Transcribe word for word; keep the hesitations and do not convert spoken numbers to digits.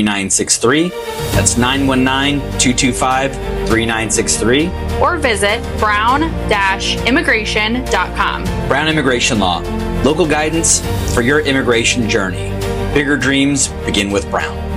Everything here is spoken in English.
nine six three. That's nine one nine, two two five, three nine six three. Or visit brown dash immigration dot com. Brown Immigration Law. Local guidance for your immigration journey. Bigger dreams begin with Brown.